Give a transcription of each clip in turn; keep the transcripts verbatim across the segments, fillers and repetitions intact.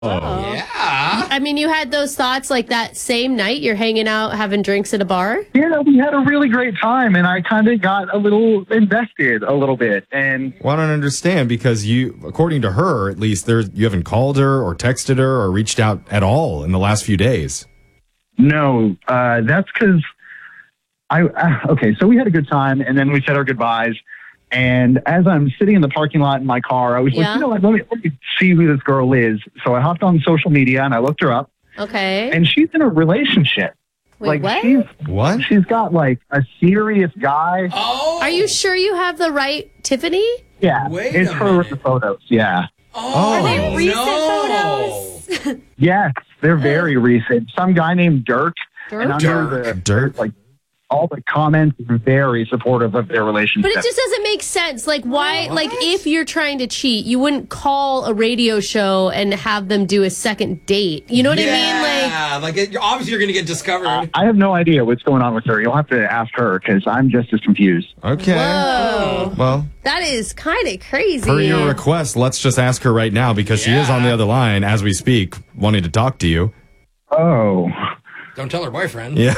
Oh. Yeah. I mean, you had those thoughts like that same night you're hanging out, having drinks at a bar? Yeah, we had a really great time, and I kind of got a little invested a little bit. And Well, I don't understand because you, according to her, at least, there's you haven't called her or texted her or reached out at all in the last few days. no, uh, that's because I, uh, okay, so we had a good time, and then we said our goodbyes. And as I'm sitting in the parking lot in my car, I was Yeah. like, you know what, let me, let me see who this girl is. So I hopped on social media, and I looked her up, Okay. and she's in a relationship. Wait, like, what? she's What? she's got, like, a serious guy. Oh. Are you sure you have the right Tiffany? Yeah, Wait it's a her minute. with the photos, yeah. Oh, Are they recent no. photos? Yes, they're very recent. Some guy named Dirk. Dirk? And under the Dirk? like all the comments are very supportive of their relationship. But it just doesn't make sense. Like, why? What? Like, if you're trying to cheat, you wouldn't call a radio show and have them do a second date. You know what I mean? Like, Yeah, like, it, obviously you're going to get discovered. I have no idea what's going on with her. You'll have to ask her because I'm just as confused. Okay. whoa, Well, that is kind of crazy. per your request, let's just ask her right now because she is on the other line as we speak, wanting to talk to you. Oh, Don't tell her boyfriend. Yeah.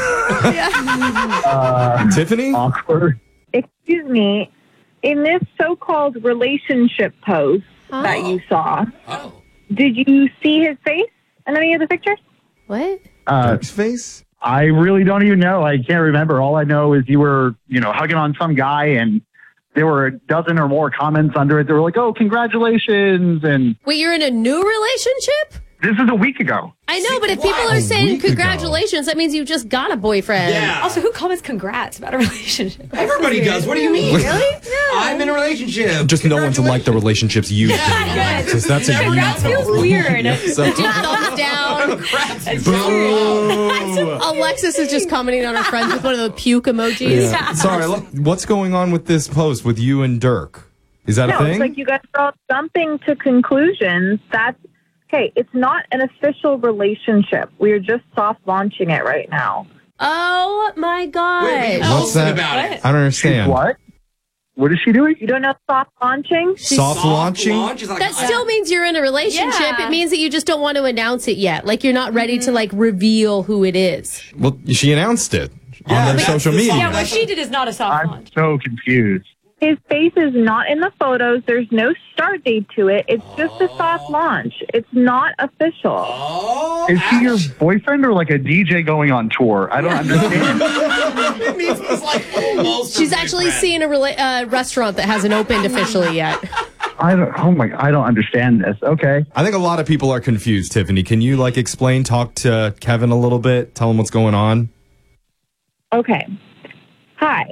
uh, Tiffany? awkward. Excuse me, in this so-called relationship post Oh. that you saw, Oh. did you see his face in any of the pictures? What? Uh, Dirk's face? I really don't even know. I can't remember. All I know is you were, you know, hugging on some guy, and there were a dozen or more comments under it. They were like, "Oh, congratulations!" And Wait, you're in a new relationship? this is a week ago. I know, but if what? people are A saying week ago. congratulations, that means you just got a boyfriend. Yeah. Also, who comments congrats about a relationship? Everybody does. What do you mean? Really? I'm in a relationship. Just no one to like the relationships you've been in. Yeah. Because that's a Congrats you feels weird. So, Thumbs down. Congrats. boo. Alexis is just commenting on her friends with one of the puke emojis. Yeah. Sorry, look, what's going on with this post with you and Dirk? Is that No, a thing? it's like you guys are all jumping to conclusions. That's okay. It's not an official relationship. We are just soft launching it right now. Oh my god. Wait, What's What's that? about it? I don't understand. What? What is she doing? You don't know soft launching? Soft, Soft launching? launch is like, That still means you're in a relationship. Yeah. It means that you just don't want to announce it yet. Like you're not ready to like reveal who it is. Well, she announced it Yeah, on her but social that's the media. Yeah, what she did is not a soft I'm launch. so confused. His face is not in the photos. There's no start date to it. It's just a soft launch. It's not official. Oh, Is he your Ash. boyfriend or like a D J going on tour? I don't understand. It means it's like almost a She's actually boyfriend. seeing a rela- uh, restaurant that hasn't opened officially yet. I don't. Oh my! I don't understand this. Okay. I think a lot of people are confused, Tiffany. Can you like explain, talk to Kevin a little bit, tell him what's going on? Okay. Hi.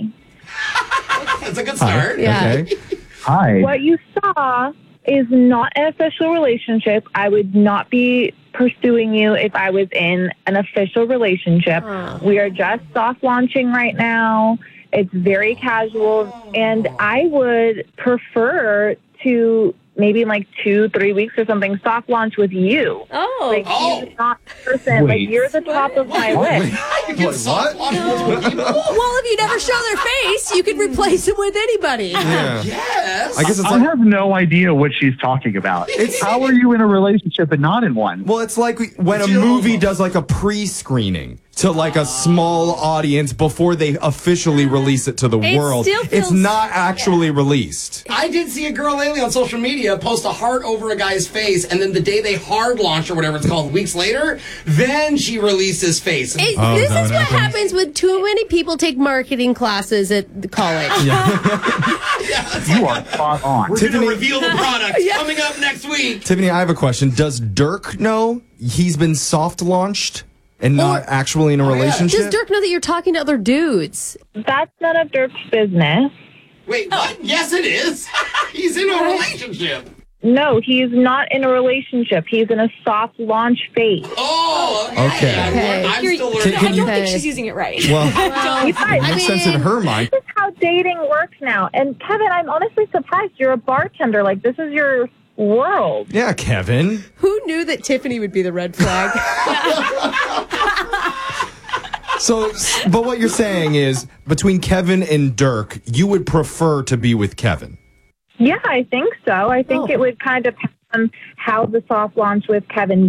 That's a good start. Yeah. Okay. Hi. What you saw is not an official relationship. I would not be pursuing you if I was in an official relationship. Huh. We are just soft launching right now. It's very casual. And I would prefer to maybe in like two, three weeks or something, soft launch with you. Oh. Like, Oh. you're not the person. Like, Wait. you're the top of my list. You can soft launch multiple people. Well, if you never show their face, you can replace them with anybody. Yeah. Yes. I guess it's I like, have no idea what she's talking about. It's how are you in a relationship and not in one? well, it's like when a It's your movie own. does like a pre-screening to like a small audience before they officially release it to the It world. still It's feels- not actually released. I did see a girl lately on social media post a heart over a guy's face, and then the day they hard launch or whatever it's called, weeks later, then she released his face. It, Oh, this is that is what what happens? happens when too many people take marketing classes at the college. You are spot on. We're Tiffany- going to reveal the product coming up next week. Tiffany, I have a question. Does Dirk know he's been soft launched and not Or- actually in a yeah. relationship? Does Dirk know that you're talking to other dudes? That's none of Dirk's business. Wait, what? Yes, it is. He's in a relationship. No, he's not in a relationship. He's in a soft launch phase. Oh, okay. Okay. Okay. I'm You're- still I learning. don't Okay. think she's using it right. Well, You guys, it makes sense in her mind. this is how dating works now. And Kevin, I'm honestly surprised. You're a bartender. Like, this is your world. Yeah, Kevin. Who knew that Tiffany would be the red flag? So, but what you're saying is between Kevin and Dirk, you would prefer to be with Kevin. Yeah, I think so. I think Oh. it would kind of pass how the soft launch with Kevin